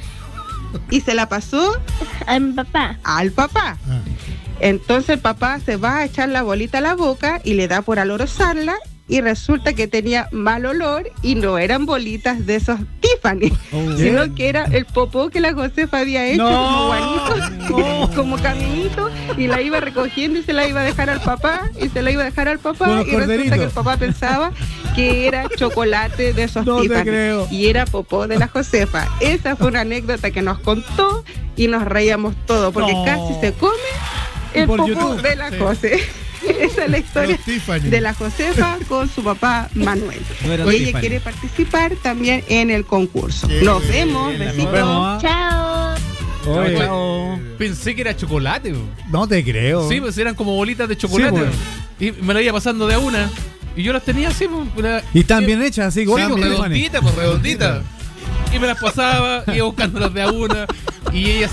y se la pasó A mi papá. al papá. Entonces el papá se va a echar la bolita a la boca y le da por alorosarla y resulta que tenía mal olor y no eran bolitas de esos Tiffany, sino que era el popó que la Josefa había hecho como guanito, como caminito, y la iba recogiendo y se la iba a dejar al papá y se la iba a dejar al papá Con los y resulta corderitos. que el papá pensaba que era chocolate de esos No te Tiffany creo. y era popó de la Josefa. Esa fue una anécdota que nos contó y nos reíamos todos porque No. casi se come el Por popó YouTube. de la Jose. Esa es la historia Los Tiffany. de la Josefa con su papá Manuel. No eran Y ella Tiffany. quiere participar también en el concurso. Nos vemos, Nos besitos. vemos, ¿ah? Chao. Oye, Chao. Pensé que era chocolate. Po. no te creo. Sí, pues eran como bolitas de chocolate. Sí, Y me la iba pasando de a una. Y yo las tenía así, pues. Y están bien hechas, así, Sí, gordo. pues, redondita, pues redondita. Y me las pasaba, iba buscándolas de a una. Y ella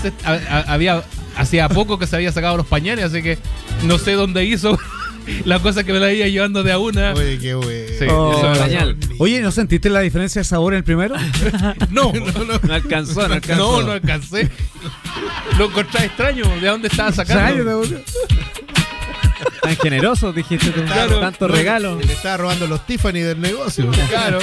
hacía poco que se había sacado los pañales, así que no sé dónde hizo la cosa que me la iba llevando de a una. Oye, qué bueno. Sí, Oh. eso era Pañal. Oye, ¿no sentiste la diferencia de sabor en el primero? No, No alcanzó, no alcanzó. no alcancé. Lo encontré extraño, ¿de dónde estaba sacando? Tan generosos, dijiste tú. Claro. Tanto regalo. Le estaba robando los Tiffany del negocio. Claro.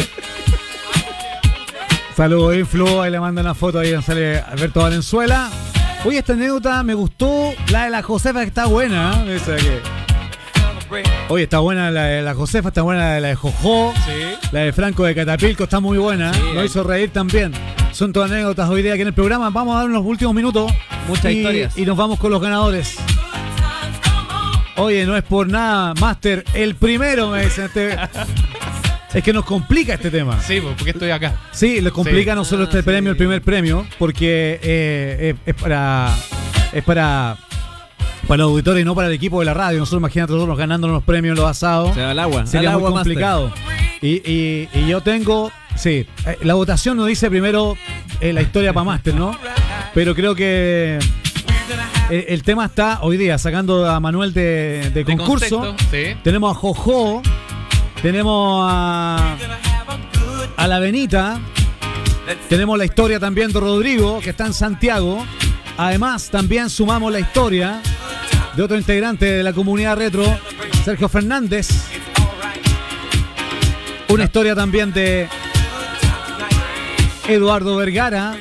Saludos, Influ. Ahí le mandan una foto. Ahí sale Alberto Valenzuela. Oye, esta anécdota me gustó. La de la Josefa, que está buena. ¿Eh? Esa que... Oye, está buena la de la Josefa, está buena la de Jojo. Sí. La de Franco de Catapilco está muy buena. Nos hizo reír también. Son todas anécdotas hoy día aquí en el programa. Vamos a dar unos últimos minutos. Muchas historias. Y nos vamos con los ganadores. Oye, no es por nada, Master, el primero, me dicen. Es que nos complica este tema. Sí, pues, porque estoy acá. Sí, le complica Sí. no solo este premio, el primer premio, porque es para el auditorio y no para el equipo de la radio. Nosotros, imagínate, nosotros ganándonos los premios, los asados. Se va al agua. Sería al muy agua, complicado. Y yo tengo, sí, la votación nos dice primero la historia para Master, ¿no? Pero creo que el tema está hoy día sacando a Manuel de concurso. contexto, sí. Tenemos a Jojo, tenemos a la Benita, tenemos la historia también de Rodrigo, que está en Santiago. Además, también sumamos la historia de otro integrante de la comunidad retro, Sergio Fernández. Una historia también de Eduardo Vergara.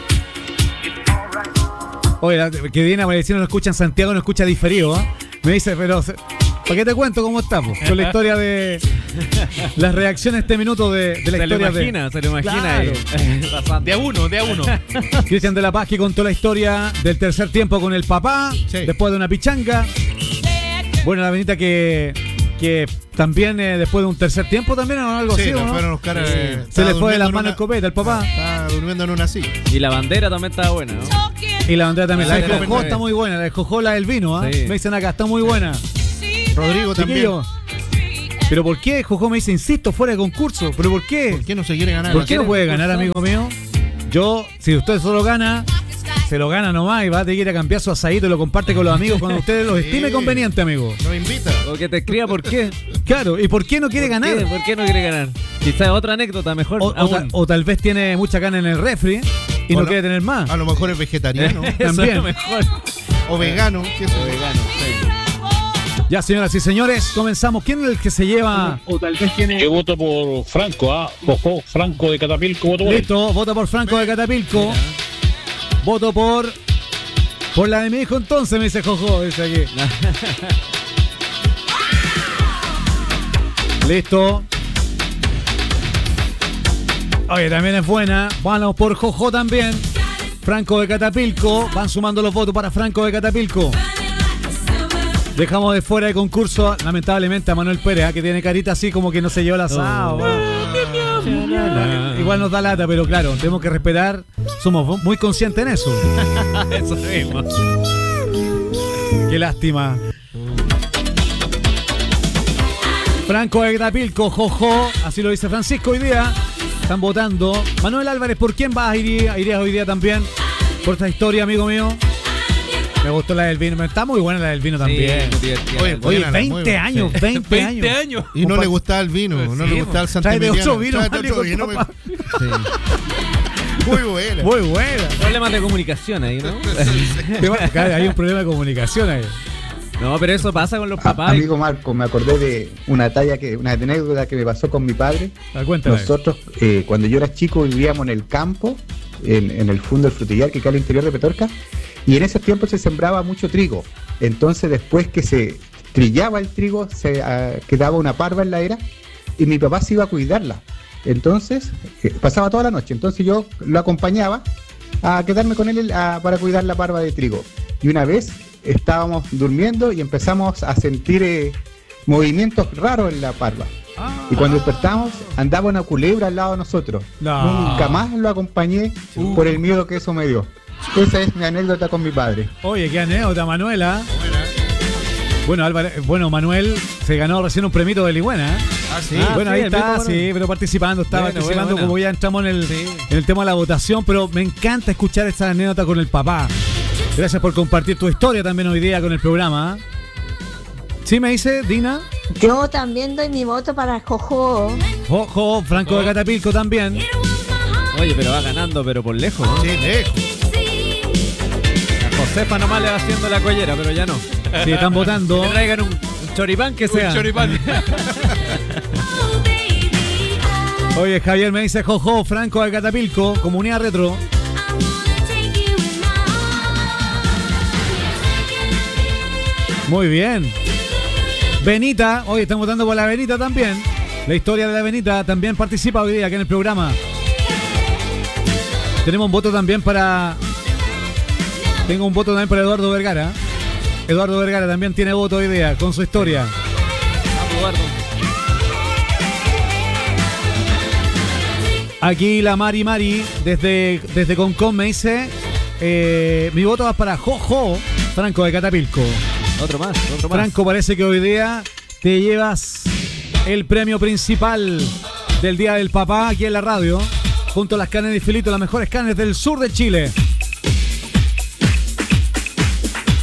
Oye, que viene a decir, no lo escucha en Santiago, no escucha diferido, ¿eh? Me dice, pero ¿para qué te cuento cómo estamos? Con la historia de las reacciones este minuto de la Se lo historia imagina, se lo imagina. Claro. De a uno. Cristian de la Paz, que contó la historia del tercer tiempo con el papá, después de una pichanga. Bueno, la Benita que también después de un tercer tiempo también o algo así, ¿no? Fueron los caras, Se le fue de las manos el copete al papá. Estaba durmiendo en una silla. Y la bandera también estaba buena, ¿no? Y la bandera también. La de bandera Jojo también. está muy buena. La de Jojo, la del vino, ¿ah? Sí. Me dicen acá, está muy buena. Rodrigo también. Chiquillo, ¿pero por qué? Jojo me dice, insisto, fuera de concurso. ¿Pero por qué? ¿Por qué no se quiere ganar? ¿Por qué no puede ganar, amigo mío? Yo, si usted solo gana, se lo gana nomás y va a tener que ir a cambiar su asadito y lo comparte con los amigos cuando usted los estime conveniente, amigo. Lo invita. O que te escriba por qué. Claro, ¿y por qué no quiere ganar? ¿Por qué no quiere ganar? Quizás otra anécdota mejor. O tal vez tiene mucha carne en el refri y no quiere tener más. A lo mejor es vegetariano. También. Es mejor. O vegano. ¿Qué es eso? Vegano, sí. Ya, señoras y señores, comenzamos. ¿Quién es el que se lleva? O tal vez tiene... Yo voto por Franco, Jojo, Franco de Catapilco, voto por él. Listo, vota por Franco de Catapilco. Voto por la de mi hijo entonces, me dice Jojo, dice aquí. Listo. Oye, también es buena. Vamos por Jojo también. Franco de Catapilco. Van sumando los votos para Franco de Catapilco. Dejamos de fuera de concurso, lamentablemente, a Manuel Pérez, que tiene carita así como que no se llevó el asado. Igual nos da lata, pero claro, tenemos que respetar. Somos muy conscientes en eso. Eso mismo. Qué lástima. Franco de Catapilco, Jojo, así lo dice Francisco hoy día. Están votando. Manuel Álvarez, ¿por quién vas? Irías hoy día también por esta historia, amigo mío. Me gustó la del vino. Está muy buena la del vino también. Oye, 20 años. Y no le gustaba el vino, no le gustaba el santemiliano. Trae de otro vino. Sí. Muy buena. Muy buena. Problemas de comunicación ahí, ¿no? Hay un problema de comunicación ahí. No, pero eso pasa con los papás. Amigo Marco, me acordé de una anécdota que me pasó con mi padre. Cuéntame. Nosotros, cuando yo era chico, vivíamos en el campo, en el fondo del frutillar que queda al interior de Petorca. Y en esos tiempos se sembraba mucho trigo. Entonces, después que se trillaba el trigo, quedaba una parva en la era y mi papá se iba a cuidarla. Entonces, pasaba toda la noche. Entonces yo lo acompañaba a quedarme con él para cuidar la parva de trigo. Y una vez estábamos durmiendo y empezamos a sentir movimientos raros en la parva. Y cuando despertamos, andaba una culebra al lado de nosotros. Nunca más lo acompañé por el miedo que eso me dio. Esa es mi anécdota con mi padre. Oye, qué anécdota, Manuela. Bueno, Manuel se ganó recién un premito de Ligüena. Sí. Bueno, ahí está, sí, pero participando, participando. Como ya entramos en el tema de la votación, pero me encanta escuchar esta anécdota con el papá. Gracias por compartir tu historia también hoy día con el programa. ¿Sí me dice, Dina? Yo también doy mi voto para Jojo. Jojo, Franco de Catapilco también. Oye, pero va ganando, pero por lejos, ¿no? Sí, lejos. Josefa nomás le va haciendo la collera, pero ya no. Sí, están votando. Que traigan un choripán que sea. Un choripán. Oye, Javier me dice Jojo, Franco de Catapilco, comunidad retro. Muy bien. Benita, hoy estamos votando por la Benita también. La historia de la Benita también participa hoy día aquí en el programa. Tenemos un voto también para... Tengo un voto también para Eduardo Vergara. Eduardo Vergara también tiene voto hoy día con su historia. Vamos, Eduardo. Aquí la Mari desde Concón me dice mi voto va para Jojo, Franco de Catapilco. Otro más. Franco, parece que hoy día te llevas el premio principal del Día del Papá aquí en la radio, junto a las carnes de filito, las mejores carnes del sur de Chile.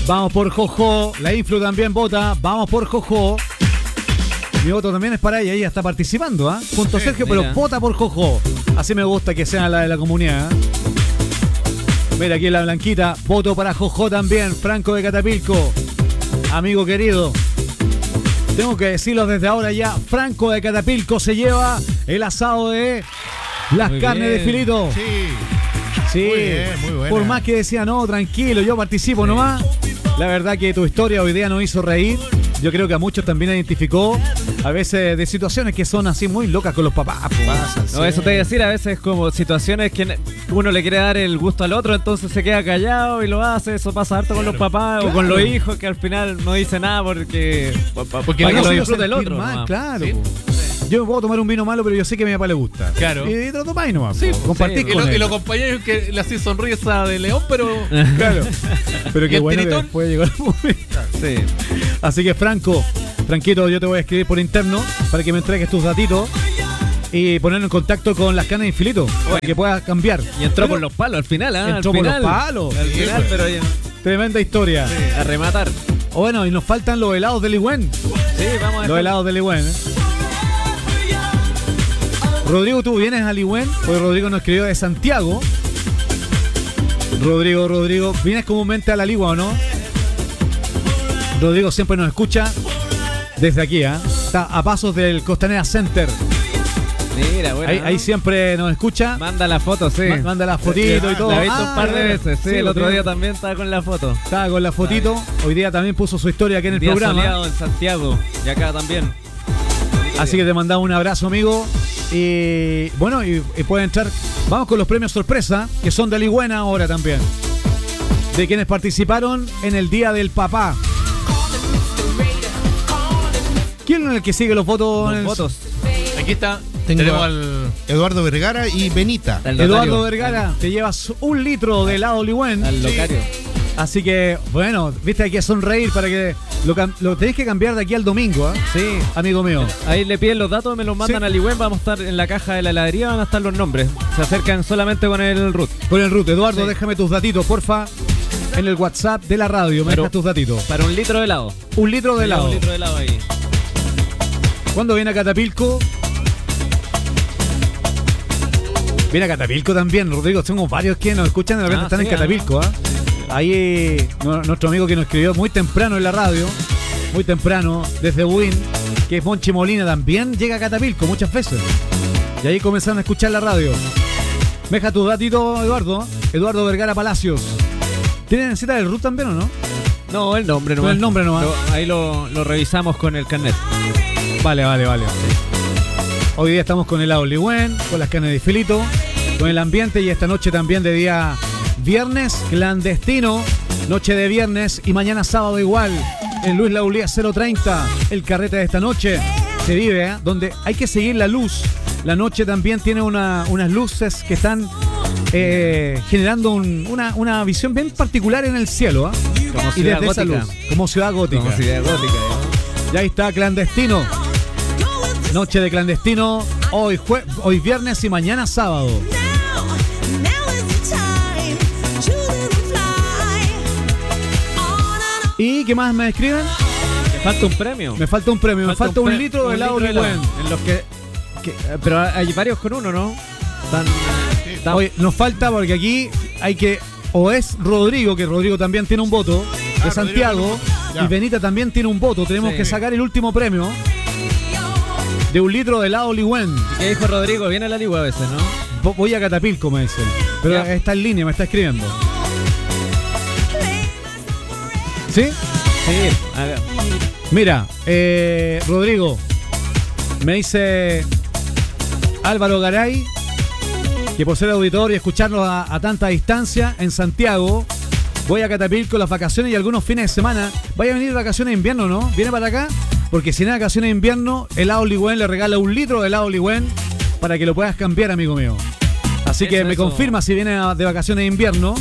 Vamos por Jojo. La Influ también vota. Vamos por Jojo. Mi voto también es para ella. Ella está participando, ¿ah? Junto a Sergio, mira. pero vota por Jojo. Así me gusta que sea la de la comunidad. Mira aquí la Blanquita. Voto para Jojo también. Franco de Catapilco. Amigo querido. Tengo que decirlo desde ahora ya. Franco de Catapilco se lleva el asado de las Muy carnes bien. de filito. Sí. Muy bien, muy buena. Por más que decía, no, tranquilo, yo participo nomás. La verdad que tu historia hoy día nos hizo reír. Yo creo que a muchos también identificó a veces de situaciones que son así muy locas con los papás. No, eso te voy a decir, a veces como situaciones que uno le quiere dar el gusto al otro, entonces se queda callado y lo hace. Eso pasa harto con los papás o con los hijos que al final no dice nada porque para que lo disfrute el otro. Más, nomás. claro. Sí. Po. Yo me puedo tomar un vino malo, pero yo sé que a mi papá le gusta. Claro. Y te lo tomáis nomás. Sí, po. Compartís y con él. los compañeros que le hacen sonrisa de león, pero. Claro. Pero ¿Y qué el bueno que tiritón? después llegó el momento. Sí. Así que Franquito, yo te voy a escribir por interno para que me entregues tus datitos y ponerlo en contacto con las canas de Infilito para que puedas cambiar. Y entró por los palos al final, ¿ah? Entró al por los final. palos. Al Sí, final, pues. pero Tremenda historia. a rematar. Bueno, y nos faltan los helados de Ligüen. Sí, vamos a Los helados de Ligüen. Rodrigo, ¿tú vienes a Ligüen? Porque Rodrigo nos escribió de Santiago. Rodrigo, ¿vienes comúnmente a la Ligua o no? Rodrigo siempre nos escucha desde aquí, ¿ah? Está a pasos del Costanera Center. Mira, bueno. Ahí siempre nos escucha. Manda la foto, sí. Manda la fotito y todo. La he visto un par de veces, sí. El lo otro tiene. día también estaba con la foto. Estaba con la fotito. Hoy día también puso su historia aquí en el Día programa. soleado en Santiago y acá también. Así que te mandamos un abrazo, amigo. Y bueno, y puede entrar. Vamos con los premios sorpresa, que son de Ligüen ahora también. De quienes participaron en el Día del Papá. ¿Quién es el que sigue los votos? Los votos. Aquí está. Tengo Tenemos a al. Eduardo Vergara y Benita. Eduardo Vergara, te llevas 1 litro de helado Ligüen. Al locario. Así que, bueno, viste, hay que sonreír para que lo tenés que cambiar de aquí al domingo, ¿eh? Sí. Amigo mío. Ahí le piden los datos, me los mandan Sí. a Ligüen, vamos a estar en la caja de la heladería, van a estar los nombres. Se acercan solamente con el root. Con el root. Eduardo, Sí. déjame tus datitos, porfa. En el WhatsApp de la radio, me Pero- dejas tus datitos. Para 1 litro de helado. 1 litro de helado. 1 litro de helado ahí. ¿Cuándo viene a Catapilco? Viene a Catapilco también, Rodrigo. Tengo varios que nos escuchan, de repente están sí, en Catapilco. ¿Ah? Ahí nuestro amigo que nos escribió muy temprano en la radio, muy temprano, desde Win, que es Monchi Molina, también llega a Catapilco muchas veces. Y ahí comenzaron a escuchar la radio. Me deja tu datito, Eduardo. Eduardo Vergara Palacios. ¿Tiene cita del RUT también o no? No, el nombre No, nomás. el nombre nomás. Ahí lo revisamos con el carnet. Vale. Hoy día estamos con el helado Ligüen, con las carnes de filito, con el ambiente y esta noche también de día viernes, clandestino, noche de viernes y mañana sábado igual, en Luis Laulía 030, el carrete de esta noche se vive, ¿eh? Donde hay que seguir la luz. La noche también tiene unas luces que están generando una visión bien particular en el cielo, ¿eh? Como Y ciudad desde esa gótica. luz, como ciudad gótica. Como ciudad gótica, ¿no? Y ahí está, clandestino. Noche de clandestino, hoy viernes y mañana sábado. ¿Y qué más me escriben? Me falta un premio. Me falta un premio, me falta un litro de helado Ligüen. En los que, pero hay varios con uno, ¿no? Oye, nos falta porque aquí hay que, o es Rodrigo, que Rodrigo también tiene un voto, de Santiago, Ya. y Benita también tiene un voto. Tenemos Sí. que sacar el último premio de 1 litro de helado Ligüen. ¿Qué dijo Rodrigo? Viene a la ligua a veces, ¿no? Voy a Catapilco, me dicen. Pero Ya. está en línea, me está escribiendo. ¿Sí? Sí. Mira, Rodrigo, me dice Álvaro Garay que por ser auditor y escucharnos a tanta distancia en Santiago, voy a Catapilco las vacaciones y algunos fines de semana. Vaya a venir de vacaciones de invierno, ¿no? ¿Viene para acá? Porque si no hay vacaciones de invierno, helado Ligüen le regala 1 litro de helado Ligüen para que lo puedas cambiar, amigo mío. Así que me confirma si viene de vacaciones de invierno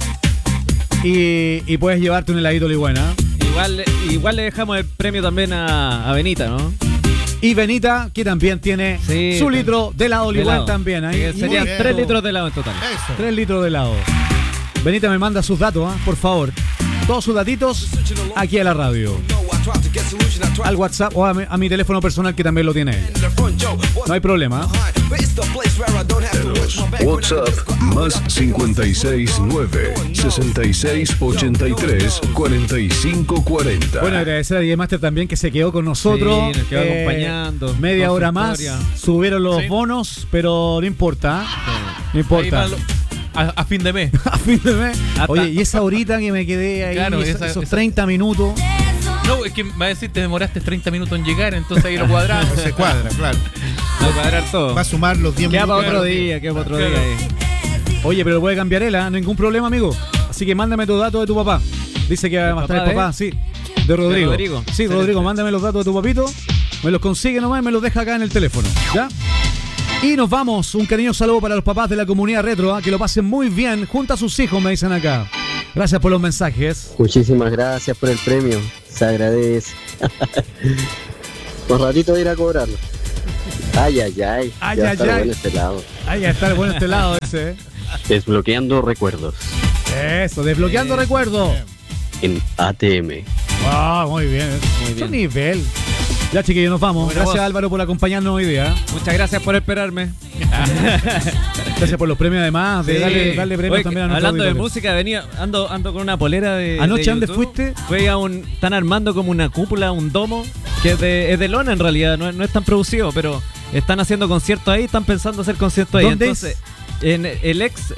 y puedes llevarte un heladito Ligüen, ¿ah? Igual le dejamos el premio también a Benita, ¿no? Y Benita, que también tiene su litro de helado Ligüen helado. también. Ahí. Sí, serían 3 litros de helado en total. 3 litros de helado. Benita me manda sus datos, ¿ah? Por favor. todos sus datitos aquí a la radio. Al WhatsApp o a mi teléfono personal que también lo tiene él. No hay problema. WhatsApp más 569 6683 4540. Bueno, agradecer a DJ Master también que se quedó con nosotros. Sí, nos quedó acompañando. Media con hora su más. historia. Subieron los Sí. bonos, pero no importa. No Ahí importa. van a fin de mes. A fin de mes. Hasta- Oye, y esa horita que me quedé ahí, Claro, esos esa- 30 minutos. No, es que me va a decir, te demoraste 30 minutos en llegar, entonces ahí lo cuadramos. Se cuadra, claro. Va a cuadrar todo. Va a sumar los 10 Queda para minutos. otro día, queda para otro día. Oye, pero puede cambiar él, ¿ah? Ningún problema, amigo. Así que mándame tus datos de tu papá. Dice que va a estar el papá papá, sí. De Rodrigo. Rodrigo. Sí, Rodrigo, mándame los datos de tu papito. Me los consigue nomás y me los deja acá en el teléfono. ¿Ya? Y nos vamos. Un cariñoso saludo para los papás de la comunidad retro, ¿ah? Que lo pasen muy bien junto a sus hijos, me dicen acá. Gracias por los mensajes. Muchísimas gracias por el premio. Se agradece. Un ratito de ir a cobrarlo. Ay, ay, ay. Ay, Ya ay, está ay. bueno este lado. Ahí está el bueno este lado ese. Desbloqueando recuerdos Eso, desbloqueando recuerdos. en ATM. Ah, muy bien. Qué nivel. Ya, chiquillos, nos vamos. Buena Gracias, voz. Álvaro, por acompañarnos hoy día. Muchas gracias por esperarme. Gracias por los premios, además. De Sí. darle premios Oye, también a nuestros hablando de auditores. música, ando con una polera de. ¿Anoche de dónde YouTube. fuiste? Fui a están armando como una cúpula, un domo, que es de lona en realidad, no es tan producido, pero están haciendo conciertos ahí, están pensando hacer conciertos ahí. ¿Dónde Entonces, en el ex.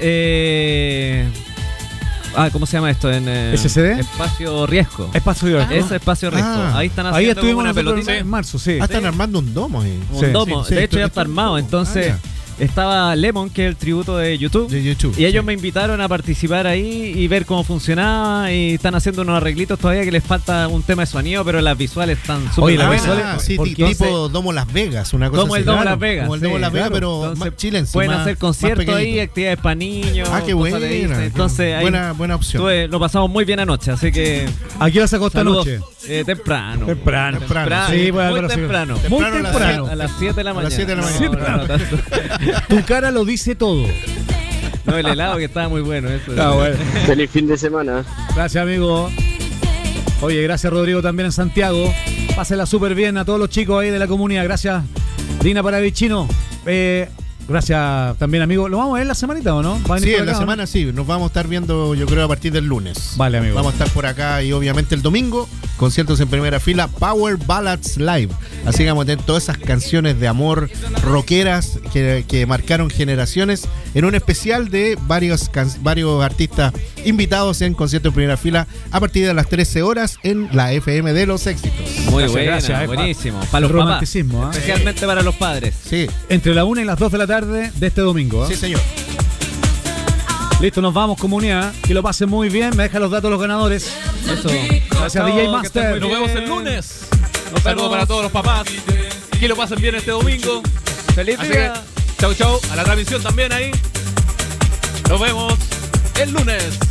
¿Cómo se llama esto? En ¿SCD? Espacio Riesgo. Espacio Riesgo. Ese Espacio Riesgo. Ah. Ahí están Ahí haciendo como estuvimos una nosotros pelotita. en marzo, sí. Ah, están armando un domo ahí. Un Sí, domo. sí, de hecho, ya esto está armado. Entonces, estaba Lemon, que es el tributo de YouTube. De YouTube. Y ellos me invitaron a participar ahí y ver cómo funcionaba. Y están haciendo unos arreglitos todavía que les falta un tema de sonido, pero las visuales están súper Oye, las buenas. visuales- sí, porque- tipo Domo Las Vegas, una cosa Como el así. Domo Claro, Las Vegas. Como el Domo Sí, Las Vegas, claro. pero Entonces, más chilense. pueden más- hacer más conciertos ahí, pequeñito. actividades para niños. Ah, qué cosas de Disney. buena. Entonces, ahí Buena opción. lo pasamos muy bien anoche, así que. ¿A qué hora se acostó saludos. anoche? Temprano. Temprano. Sí, pues, muy Álvaro, sí. temprano. Muy Temprano a las temprano. A las 7 de la A mañana. las 7 de la No, mañana. no tanto. Tu cara lo dice todo. No, el helado que estaba muy bueno. Eso. Ah, bueno. Feliz fin de semana. Gracias, amigo. Oye, gracias, Rodrigo, también en Santiago. Pásenla súper bien a todos los chicos ahí de la comunidad. Gracias, Dina Paravicino. Gracias también, amigo. ¿Lo vamos a ver la semanita o no? ¿Va a venir Sí, por en la acá, o no? semana sí, nos vamos a estar viendo yo creo a partir del lunes. Vale, amigo. Vamos a estar por acá y obviamente el domingo, conciertos en primera fila, Power Ballads Live. Así que vamos a tener todas esas canciones de amor rockeras que marcaron generaciones en un especial de varios artistas invitados en conciertos en primera fila a partir de las 13 horas en la FM de los éxitos. Muy Gracias, buena, gracias, buenísimo. Para los El papás. romanticismo, ¿ah? Especialmente para los padres. Sí, Entre la 1 y las 2 de la tarde de este domingo. ¿Ah? sí señor. Listo, nos vamos, comunidad. Que lo pasen muy bien. Me deja los datos de los ganadores. Eso. Gracias, Chao, DJ que Master. estén muy Nos vemos el bien. lunes. Un saludo para todos los papás. Que lo pasen bien este domingo. Feliz Así día. que, chau, chau. A la transmisión también ahí. Nos vemos el lunes.